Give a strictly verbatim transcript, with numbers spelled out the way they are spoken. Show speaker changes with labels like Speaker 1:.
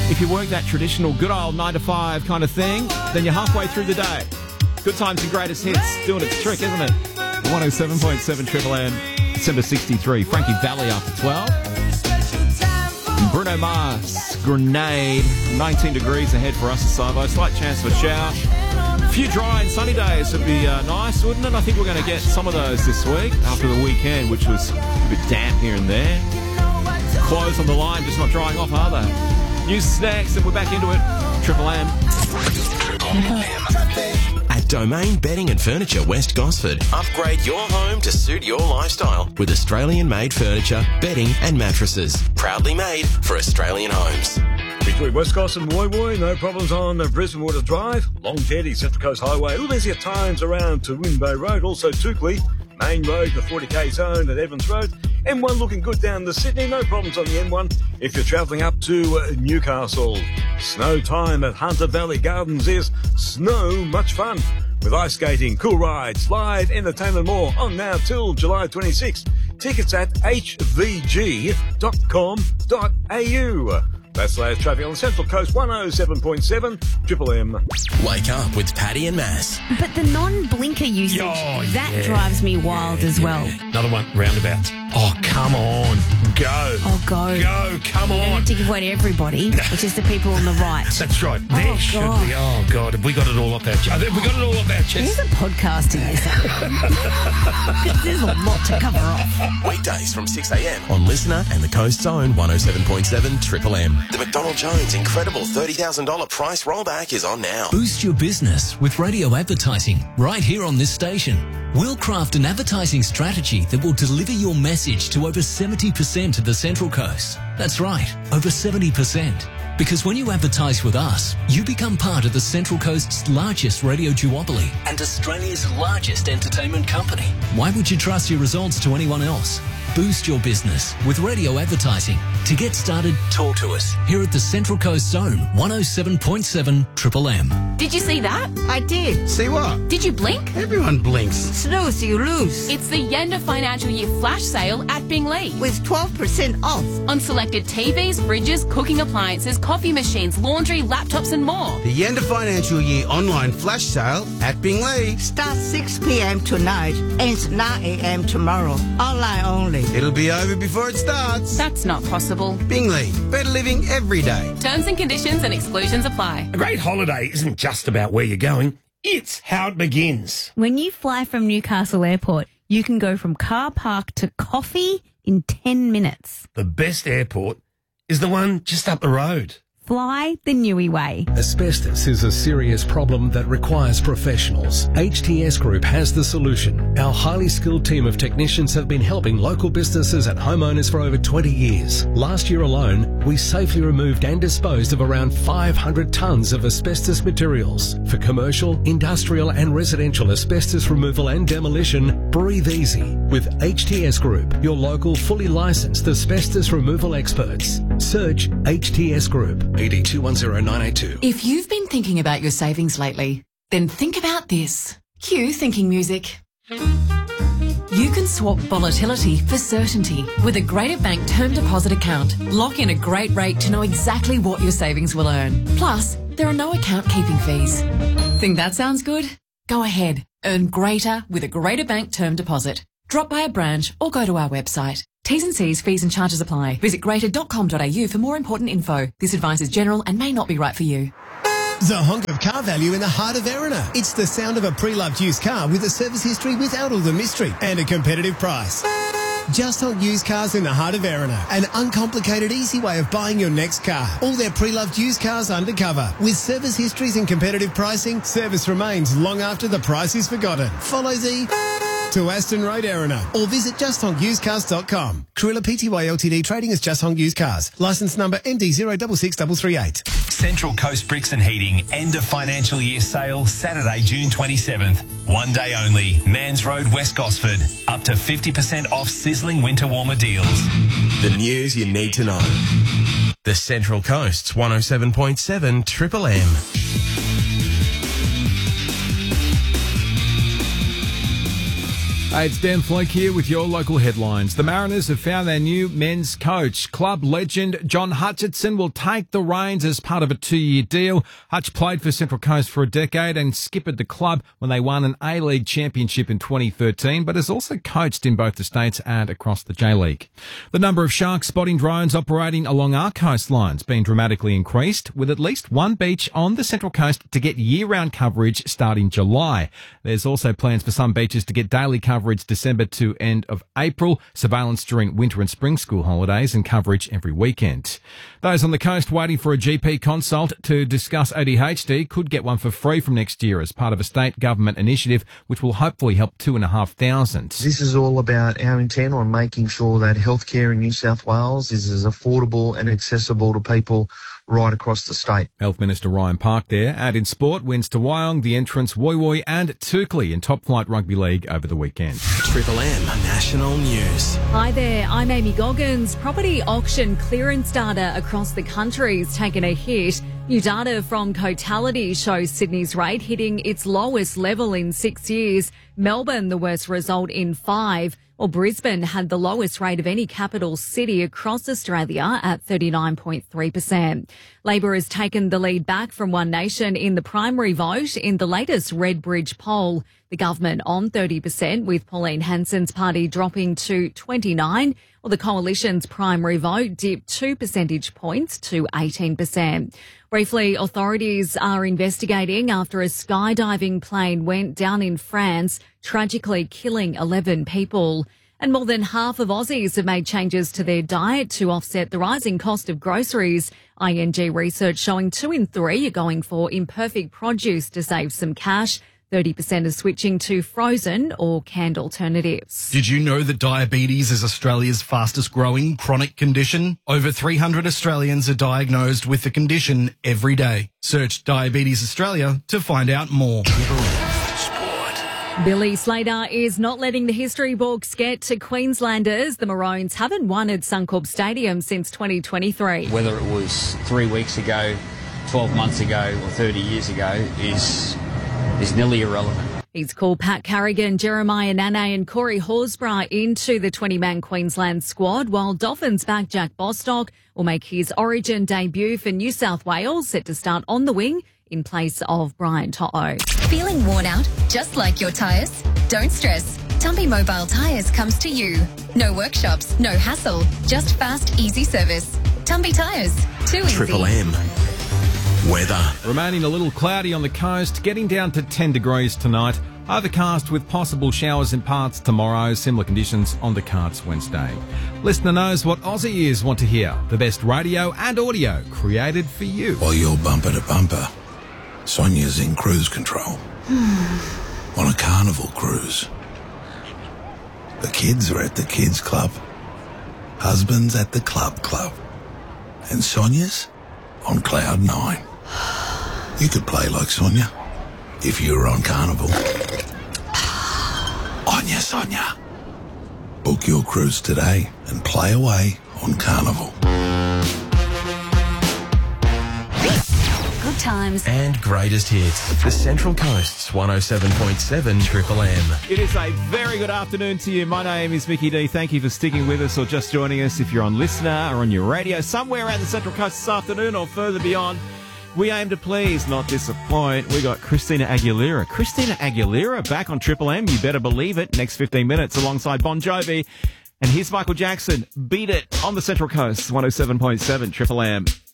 Speaker 1: If you work that traditional good old nine to five kind of thing, then you're halfway through the day. Good times and greatest hits doing its trick, isn't it? one oh seven point seven Triple M, December sixty-three. Frankie Valli after twelve. Bruno Mars, Grenade, nineteen degrees ahead for us at Savo. Slight chance of a shower. A few dry and sunny days would be uh, nice, wouldn't it? I think we're going to get some of those this week after the weekend, which was a bit damp here and there. Clothes on the line just not drying off, are they? News snacks, and we're back into it. Triple M.
Speaker 2: Triple M. At Domain Bedding and Furniture West Gosford, upgrade your home to suit your lifestyle with Australian-made furniture, bedding and mattresses. Proudly made for Australian homes.
Speaker 3: Between West Coast and Woy Woy, no problems on Brisbane Water Drive, Long Jetty, Central Coast Highway, a little busy at times around Toowoomba Bay Road, also Toukley, Main Road, the forty K zone at Evans Road. M one looking good down to Sydney, no problems on the M one if you're travelling up to uh, Newcastle. Snow time at Hunter Valley Gardens is snow, much fun. With ice skating, cool rides, live entertainment more on now till July twenty-sixth. Tickets at h v g dot com dot a u. That's latest traffic on the Central Coast, one oh seven point seven Triple M.
Speaker 2: Wake up with Paddy and Mass.
Speaker 4: But the non-blinker usage,
Speaker 5: Oh,
Speaker 4: that
Speaker 5: yeah.
Speaker 4: drives me wild
Speaker 5: Yeah,
Speaker 4: as
Speaker 5: yeah.
Speaker 4: well.
Speaker 5: Another one, roundabouts. Oh, come on. Go.
Speaker 4: Oh, go.
Speaker 5: Go, come
Speaker 4: You don't
Speaker 5: on.
Speaker 4: have to give way to everybody. It's just the people on the right.
Speaker 5: That's right. There
Speaker 4: Oh,
Speaker 5: should
Speaker 4: God.
Speaker 5: be. Oh, God. Have we got it all off our chest? Have we got it all off our
Speaker 4: There's
Speaker 5: chest?
Speaker 4: a podcast in this. There's a lot to cover off.
Speaker 2: Weekdays from six a m on Listener and the Coast Zone one oh seven point seven Triple M. The McDonald Jones incredible thirty thousand dollars price rollback is on now.
Speaker 6: Boost your business with radio advertising right here on this station. We'll craft an advertising strategy that will deliver your message to over seventy percent of the Central Coast. That's right, over seventy percent. Because when you advertise with us, you become part of the Central Coast's largest radio duopoly and Australia's largest entertainment company. Why would you trust your results to anyone else? Boost your business with radio advertising. To get started, talk to us here at the Central Coast Zone, one oh seven point seven Triple M.
Speaker 7: Did you see that?
Speaker 8: I did.
Speaker 9: See what?
Speaker 7: Did you blink?
Speaker 9: Everyone blinks.
Speaker 8: Snooze, you lose.
Speaker 7: It's the Yenda Financial Year Flash Sale at Binglee.
Speaker 8: With twelve percent off.
Speaker 7: On selected T Vs, fridges, cooking appliances, coffee machines, laundry, laptops and more.
Speaker 9: The Yenda Financial Year online flash sale at Binglee.
Speaker 8: Starts six p m tonight. Ends nine a m tomorrow. Online only.
Speaker 9: It'll be over before it starts.
Speaker 7: That's not possible.
Speaker 9: Binglee. Better living every day.
Speaker 7: Terms and conditions and exclusions apply.
Speaker 5: A great holiday isn't just about where you're going. It's how it begins.
Speaker 4: When you fly from Newcastle Airport, you can go from car park to coffee in ten minutes.
Speaker 5: The best airport is the one just up the road.
Speaker 4: Fly the Newey way.
Speaker 10: Asbestos is a serious problem that requires professionals. H T S Group has the solution. Our highly skilled team of technicians have been helping local businesses and homeowners for over twenty years. Last year alone, we safely removed and disposed of around five hundred tonnes of asbestos materials. For commercial, industrial and residential asbestos removal and demolition, breathe easy with H T S Group, your local fully licensed asbestos removal experts. Search H T S Group. E D two one zero nine eight two.
Speaker 11: If you've been thinking about your savings lately, then think about this. Cue thinking music. You can swap volatility for certainty with a Greater Bank term deposit account. Lock in a great rate to know exactly what your savings will earn. Plus, there are no account keeping fees. Think that sounds good? Go ahead. Earn greater with a Greater Bank term deposit. Drop by a branch or go to our website. T's and C's, fees and charges apply. Visit greater dot com dot a u for more important info. This advice is general and may not be right for you.
Speaker 12: The honk of car value in the heart of Erina. It's the sound of a pre-loved used car with a service history without all the mystery and a competitive price. Just Honk Used Cars in the heart of Erina. An uncomplicated, easy way of buying your next car. All their pre-loved used cars undercover. With service histories and competitive pricing, service remains long after the price is forgotten. Follow the to Aston Road, Erina, or visit just honk used cars dot com. Cruella Pty Ltd trading as Just Honk Used Cars. Licence number N D zero six six three three eight.
Speaker 13: Central Coast Bricks and Heating end of financial year sale Saturday, June twenty-seventh. One day only. Mans Road, West Gosford. Up to fifty percent off sizzling winter warmer deals.
Speaker 2: The news you need to know. The Central Coast's one oh seven point seven Triple M.
Speaker 1: Hey, it's Dan Flake here with your local headlines. The Mariners have found their new men's coach. Club legend John Hutchinson will take the reins as part of a two-year deal. Hutch played for Central Coast for a decade and skippered the club when they won an A-League championship in twenty thirteen, but has also coached in both the States and across the J-League. The number of shark spotting drones operating along our coastlines been dramatically increased, with at least one beach on the Central Coast to get year-round coverage starting July. There's also plans for some beaches to get daily coverage December to end of April, surveillance during winter and spring school holidays, and coverage every weekend. Those on the coast waiting for a G P consult to discuss A D H D could get one for free from next year as part of a state government initiative, which will hopefully help two and a half thousand.
Speaker 14: This is all about our intent on making sure that healthcare in New South Wales is as affordable and accessible to people right across the state.
Speaker 1: Health Minister Ryan Park there. And in sport, wins to Wyong, the entrants Woy Woy and Turkley in Top Flight Rugby League over the weekend.
Speaker 2: Triple M National News.
Speaker 11: Hi there, I'm Amy Goggins. Property auction clearance data across the country has taken a hit. New data from Cotality shows Sydney's rate hitting its lowest level in six years. Melbourne, the worst result in five. Well, Brisbane had the lowest rate of any capital city across Australia at thirty-nine point three percent. Labor has taken the lead back from One Nation in the primary vote in the latest Redbridge poll. The government on thirty percent, with Pauline Hanson's party dropping to twenty-nine, while the coalition's primary vote dipped two percentage points to eighteen percent. Briefly, authorities are investigating after a skydiving plane went down in France, tragically killing eleven people. And more than half of Aussies have made changes to their diet to offset the rising cost of groceries. I N G research showing two in three are going for imperfect produce to save some cash. thirty percent are switching to frozen or canned alternatives.
Speaker 15: Did you know that diabetes is Australia's fastest growing chronic condition? Over three hundred Australians are diagnosed with the condition every day. Search Diabetes Australia to find out more.
Speaker 11: Billy Slater is not letting the history books get to Queenslanders. The Maroons haven't won at Suncorp Stadium since twenty twenty-three.
Speaker 16: Whether it was three weeks ago, twelve months ago or thirty years ago is is nearly irrelevant.
Speaker 11: He's called Pat Carrigan, Jeremiah Nane and Corey Horsburgh into the twenty-man Queensland squad, while Dolphins back Jack Bostock will make his origin debut for New South Wales, set to start on the wing in place of Brian To'o.
Speaker 17: Feeling worn out, just like your tyres? Don't stress. Tumby Mobile Tyres comes to you. No workshops, no hassle, just fast, easy service. Tumby Tyres, too easy.
Speaker 2: Triple M. Weather.
Speaker 1: Remaining a little cloudy on the coast, getting down to ten degrees tonight. Overcast with possible showers in parts tomorrow. Similar conditions on the cards Wednesday. Listener knows what Aussie ears want to hear. The best radio and audio created for you.
Speaker 18: While you're bumper to bumper, Sonia's in cruise control. On a carnival cruise. The kids are at the kids club. Husband's at the club club. And Sonia's on cloud nine. You could play like Sonia if you were on Carnival. Onya Sonia. Book your cruise today and play away on Carnival.
Speaker 17: Good times
Speaker 2: and greatest hits. The Central Coast's one oh seven point seven Triple M.
Speaker 1: It is a very good afternoon to you. My name is Mickey D. Thank you for sticking with us or just joining us if you're on Listener or on your radio somewhere around the Central Coast this afternoon or further beyond. We aim to please, not disappoint. We got Christina Aguilera. Christina Aguilera back on Triple M. You better believe it. Next fifteen minutes alongside Bon Jovi. And here's Michael Jackson. Beat It on the Central Coast, one oh seven point seven Triple M.